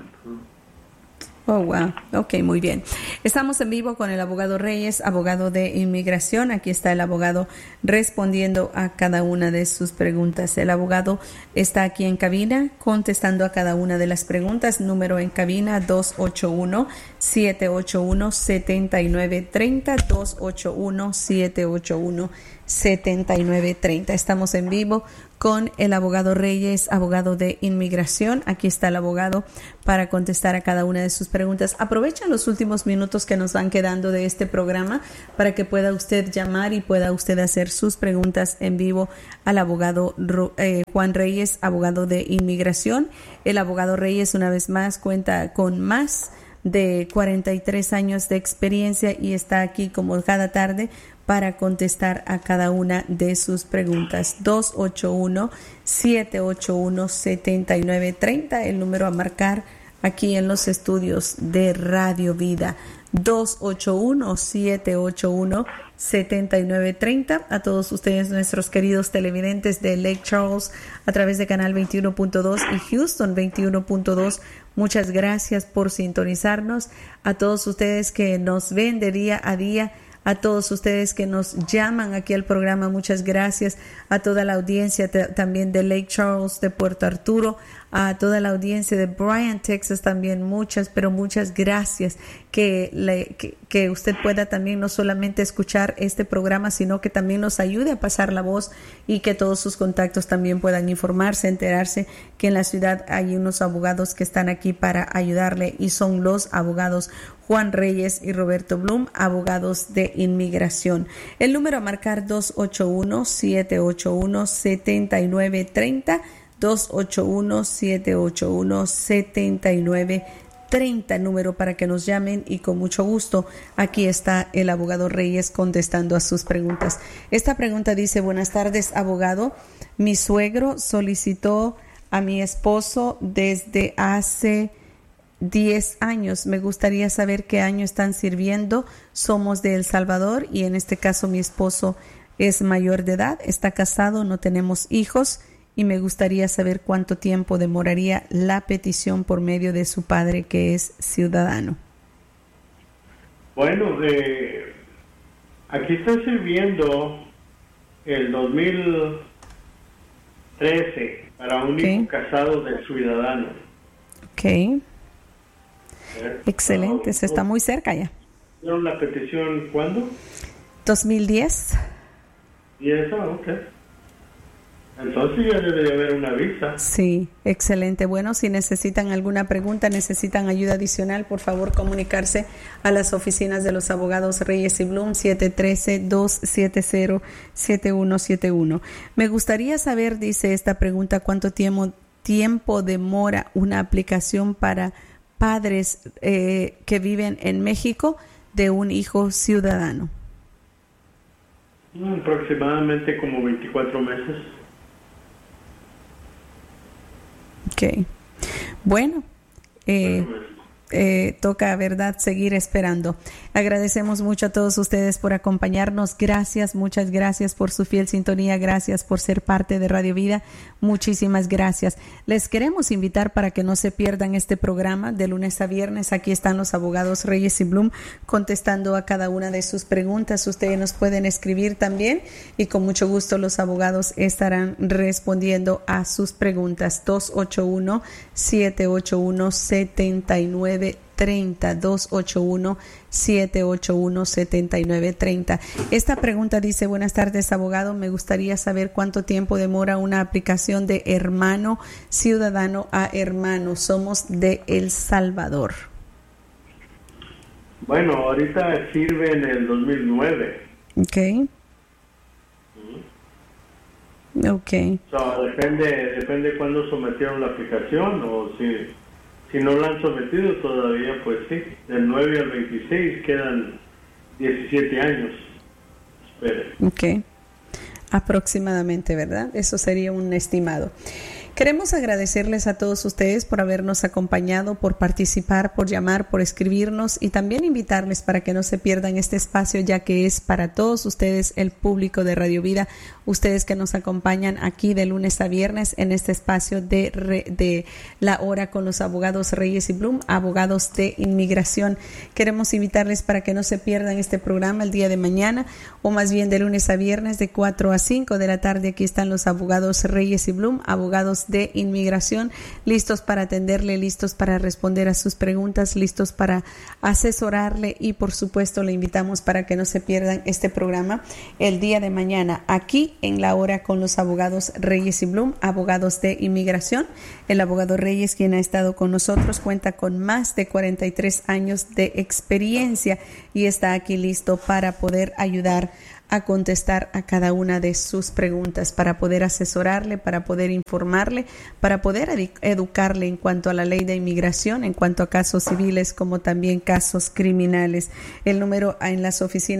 Oh, wow. Ok, muy bien. Estamos en vivo con el abogado Reyes, abogado de inmigración. Aquí está el abogado respondiendo a cada una de sus preguntas. El abogado está aquí en cabina contestando a cada una de las preguntas. Número en cabina dos ocho uno, siete ocho uno, siete nueve tres cero, dos ocho uno, siete ocho uno, siete nueve tres cero. Estamos en vivo con el abogado Reyes, abogado de inmigración. Aquí está el abogado para contestar a cada una de sus preguntas. Aprovecha los últimos minutos que nos van quedando de este programa para que pueda usted llamar y pueda usted hacer sus preguntas en vivo al abogado eh, Juan Reyes, abogado de inmigración. El abogado Reyes, una vez más, cuenta con más de cuarenta y tres años de experiencia y está aquí como cada tarde para contestar a cada una de sus preguntas. dos ocho uno, siete ocho uno, siete nueve tres cero, el número a marcar aquí en los estudios de Radio Vida. dos ocho uno, siete ocho uno, siete nueve tres cero. A todos ustedes, nuestros queridos televidentes de Lake Charles a través de Canal veintiuno punto dos y Houston veintiuno punto dos, muchas gracias por sintonizarnos. A todos ustedes que nos ven de día a día, a todos ustedes que nos llaman aquí al programa, muchas gracias. A toda la audiencia t- también de Lake Charles, de Puerto Arturo, a toda la audiencia de Bryan, Texas también, muchas, pero muchas gracias. Que, le, que, que usted pueda también no solamente escuchar este programa, sino que también nos ayude a pasar la voz y que todos sus contactos también puedan informarse, enterarse que en la ciudad hay unos abogados que están aquí para ayudarle y son los abogados Juan Reyes y Roberto Blum, abogados de inmigración. El número a marcar dos ocho uno, siete ocho uno, siete nueve tres cero, dos ocho uno, siete ocho uno, siete nueve tres cero, número para que nos llamen y con mucho gusto aquí está el abogado Reyes contestando a sus preguntas. Esta pregunta dice, buenas tardes, abogado. Mi suegro solicitó a mi esposo desde hace diez años. Me gustaría saber qué año están sirviendo. Somos de El Salvador y en este caso mi esposo es mayor de edad, está casado, no tenemos hijos y me gustaría saber cuánto tiempo demoraría la petición por medio de su padre que es ciudadano. Bueno, eh, aquí está sirviendo el dos mil trece para un okay. hijo casado de ciudadano. Ok. Excelente, se está muy cerca ya. ¿Hicieron la petición cuándo? dos mil diez. ¿Y eso? Ok. Entonces ya debe de haber una visa. Sí, excelente. Bueno, si necesitan alguna pregunta, necesitan ayuda adicional, por favor comunicarse a las oficinas de los abogados Reyes y Blum, siete uno tres, dos siete cero, siete uno siete uno. Me gustaría saber, dice esta pregunta, cuánto tiempo, tiempo demora una aplicación para padres eh, que viven en México de un hijo ciudadano. Aproximadamente como veinticuatro meses. Ok. Bueno, eh, Eh, toca, ¿verdad?, seguir esperando. Agradecemos mucho a todos ustedes por acompañarnos. Gracias, muchas gracias por su fiel sintonía. Gracias por ser parte de Radio Vida. Muchísimas gracias. Les queremos invitar para que no se pierdan este programa de lunes a viernes. Aquí están los abogados Reyes y Blum contestando a cada una de sus preguntas. Ustedes nos pueden escribir también y con mucho gusto los abogados estarán respondiendo a sus preguntas. dos ocho uno, siete ocho uno, siete nueve treinta, dos ocho uno, siete ocho uno, siete nueve treinta. Esta pregunta dice: buenas tardes, abogado, me gustaría saber cuánto tiempo demora una aplicación de hermano ciudadano a hermano. Somos de El Salvador. Bueno, ahorita sirve en el dos mil nueve. Ok. Ok. So, depende, depende cuándo sometieron la aplicación, o si Si no la han sometido todavía, pues sí, del nueve al veintiséis quedan diecisiete años. Espere. Ok, aproximadamente, ¿verdad? Eso sería un estimado. Queremos agradecerles a todos ustedes por habernos acompañado, por participar, por llamar, por escribirnos y también invitarles para que no se pierdan este espacio, ya que es para todos ustedes, el público de Radio Vida, ustedes que nos acompañan aquí de lunes a viernes en este espacio de, re, de la hora con los abogados Reyes y Blum, abogados de inmigración. Queremos invitarles para que no se pierdan este programa el día de mañana, o más bien de lunes a viernes de cuatro a cinco de la tarde. Aquí están los abogados Reyes y Blum, abogados de inmigración, listos para atenderle, listos para responder a sus preguntas, listos para asesorarle, y por supuesto le invitamos para que no se pierdan este programa el día de mañana aquí en la hora con los abogados Reyes y Blum, abogados de inmigración. El abogado Reyes, quien ha estado con nosotros, cuenta con más de cuarenta y tres años de experiencia y está aquí listo para poder ayudar a contestar a cada una de sus preguntas, para poder asesorarle, para poder informarle, para poder educarle en cuanto a la ley de inmigración, en cuanto a casos civiles como también casos criminales. El número en las oficinas